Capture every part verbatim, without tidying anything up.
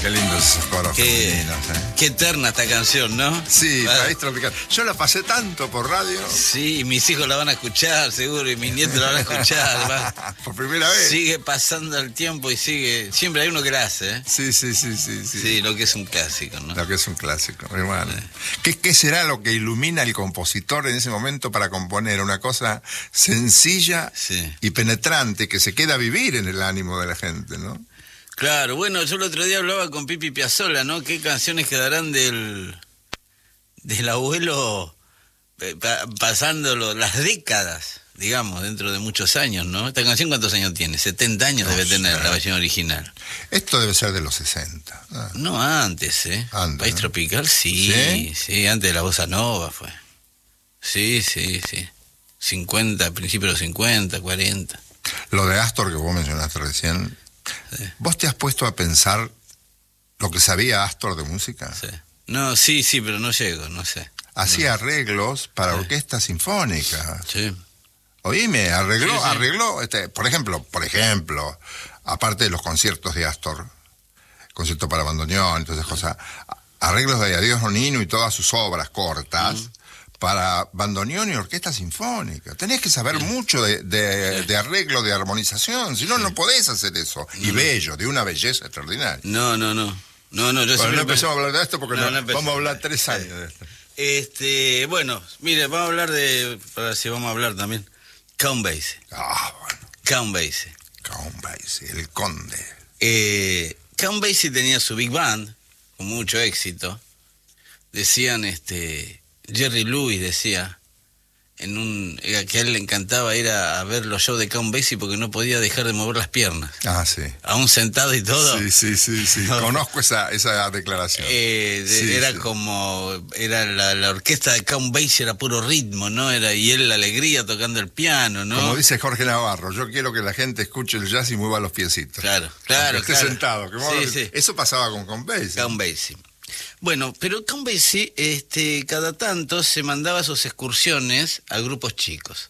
Qué lindos esos coros Qué, femeninos, ¿eh? qué eterna esta canción, ¿no? Sí, Ah, País Tropical. Yo la pasé tanto por radio. Sí, y mis hijos la van a escuchar, seguro, y mis nietos la van a escuchar. Va. Por primera vez. Sigue pasando el tiempo y sigue... Siempre hay uno que la hace, ¿eh? Sí, sí, sí, sí. Sí, Sí, lo que es un clásico, ¿no? Lo que es un clásico, hermano. ¿Qué, ¿Qué será lo que ilumina al compositor en ese momento para componer una cosa sencilla Sí. y penetrante que se queda a vivir en el ánimo de la gente, ¿no? Claro, bueno, yo el otro día hablaba con Pipi Piazzolla, ¿no? ¿Qué canciones quedarán del, del abuelo eh, pa- pasando lo- las décadas, digamos, dentro de muchos años, ¿no? ¿Esta canción cuántos años tiene? setenta años No debe sé. tener la versión original. Esto debe ser de los sesenta. ¿No? No, antes, ¿eh? Antes, País ¿no? Tropical, sí, ¿Sí? sí, antes de la Bossa Nova fue. Sí, sí, sí. cincuenta, principios de los cincuenta, cuarenta. Lo de Astor que vos mencionaste recién, Sí. ¿vos te has puesto a pensar lo que sabía Astor de música? Sí. No, sí, sí, pero no llego, no sé. Hacía arreglos para Sí. orquestas sinfónicas. Sí. Oíme, arregló, Sí, sí. arregló, este, por ejemplo, por ejemplo, aparte de los conciertos de Astor, concierto para bandoneón, entonces cosas, arreglos de Adiós Nonino y todas sus obras cortas, Mm. para bandoneón y orquesta sinfónica. Tenés que saber mucho de, de, Sí. de arreglo, de armonización, si no, no podés hacer eso. Y No. bello, de una belleza extraordinaria. No, no, no. No, no, yo Bueno, siempre no empecemos a hablar de esto porque No, no- no empecemos. vamos a hablar tres años de esto. Este, bueno, mire, vamos a hablar de, para ver si vamos a hablar también, Count Basie. Ah, bueno, Count Basie. Count Basie, el conde. Eh, Count Basie tenía su big band, con mucho éxito. Decían, este, Jerry Lewis decía, en un, eh, que a él le encantaba ir a, a ver los shows de Count Basie porque no podía dejar de mover las piernas. Ah, sí. Aún sentado y todo. Sí, sí, sí, sí. No. Conozco esa, esa declaración. Eh, de- Sí, era sí. como, era la, la orquesta de Count Basie era puro ritmo, ¿no? Era, y él la alegría tocando el piano, ¿no? Como dice Jorge Navarro, yo quiero que la gente escuche el jazz y mueva los piecitos. Claro, claro, Aunque esté claro. sentado. Que mueva Sí, los- sí. Eso pasaba con Count Basie. Count Basie. Bueno, pero Count Basie, este, cada tanto se mandaba sus excursiones a grupos chicos.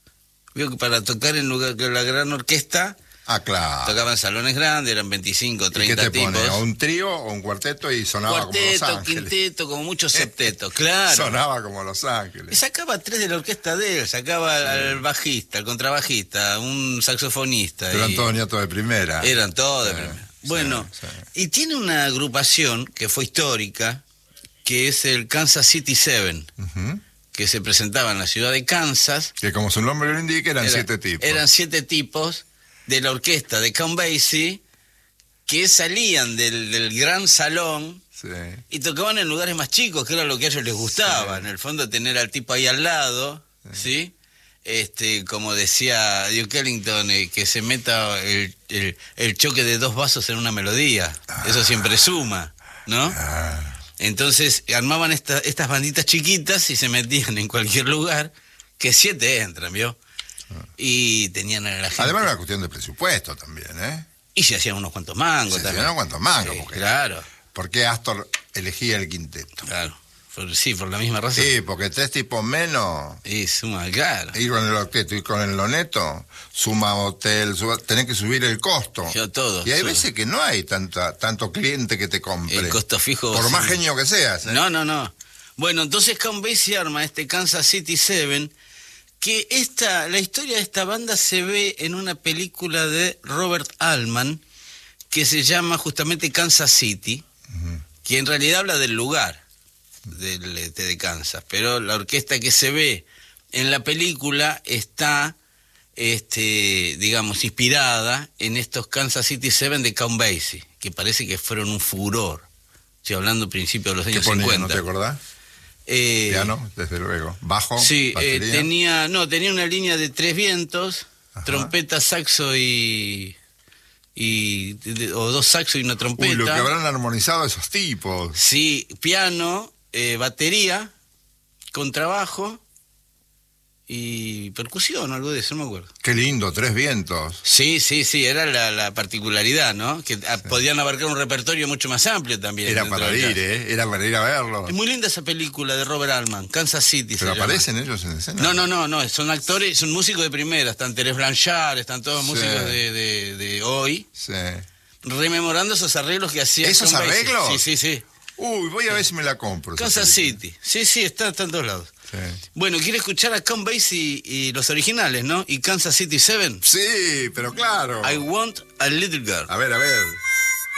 Vio que para tocar en lugar que la gran orquesta, Ah, claro. tocaban salones grandes, eran veinticinco, ¿Y qué treinta te tipos. pone? ¿O un trío o un cuarteto y sonaba como Los Cuarteto, Ángeles? quinteto, como mucho septeto, claro. Sonaba como Los Y Ángeles. sacaba tres de la orquesta de él, sacaba al, al bajista, al contrabajista, un saxofonista. Eran y todos nietos de primera. eran todos de Sí, primera. sí, Bueno, sí. y tiene una agrupación que fue histórica, que es el Kansas City Seven, Ujú. que se presentaba en la ciudad de Kansas. Que como su nombre lo indica, eran Era- siete tipos. Eran siete tipos de la orquesta de Count Basie que salían del, del gran salón Sí. y tocaban en lugares más chicos, que era lo que a ellos les gustaba. Sí. En el fondo, tener al tipo ahí al lado, ¿sí? Este, como decía Duke Ellington, eh, que se meta el, el, el choque de dos vasos en una melodía. Eso siempre suma, ¿no? Ah, Entonces armaban esta- estas banditas chiquitas y se metían en cualquier lugar, que siete entran, ¿vio? Y tenían a la gente. además era una cuestión de presupuesto también, ¿eh? Y se hacían unos cuantos mangos Se también. hacían unos cuantos mangos, Sí, porque- Claro, ¿Por qué Astor elegía el quinteto? claro. Por- sí, por la misma razón. Sí, porque tres tipos menos, Y suma, claro. ir con el octeto y con el loneto, suma hotel, suma- tenés que subir el costo. Yo todo. Y hay suma. veces que no hay tanta, tanto cliente que te compre. El costo fijo. Por sí. más genio que seas. ¿eh? No, no, no. Bueno, entonces Count Basie arma este Kansas City Seven, que esta, la historia de esta banda se ve en una película de Robert Altman, que se llama justamente Kansas City, Ujú. que en realidad habla del lugar del, este, de Kansas, pero la orquesta que se ve en la película está, este, digamos, inspirada en estos Kansas City Seven de Count Basie, que parece que fueron un furor. Estoy hablando principios de los ¿Qué años ponía? cincuenta. ¿No te acordás? Eh, Piano, desde luego. Bajo, Sí, eh, batería. tenía, no, tenía una línea de tres vientos, Ajá. trompeta, saxo y, y de- o dos saxos y una trompeta. Uy, lo que habrán armonizado esos tipos. Sí, piano, eh, batería, contrabajo y percusión, algo de eso, no me acuerdo. Qué lindo, tres vientos. Sí, sí, sí, era la, la particularidad, ¿no? Que ah, podían abarcar un repertorio mucho más amplio también. Era dentro para del ir, jazz. ¿eh? Era para ir a verlo. Es muy linda esa película de Robert Altman, Kansas City. se Pero llama. aparecen ellos en escena. No, no, no, no, son actores, son músicos de primera, están Teresa Blanchard, están todos Sí. músicos de, de, de hoy, Sí. rememorando esos arreglos que hacía. ¿Esos Count Basie. arreglos? Sí, sí, sí. Uy, voy a ver si me la compro. Kansas City. Sí, sí, está, está en todos lados. Sí. Bueno, ¿quiere escuchar a Count Basie y, y los originales, no? Y Kansas City Seven. Sí, pero claro. I Want a Little Girl. A ver, a ver.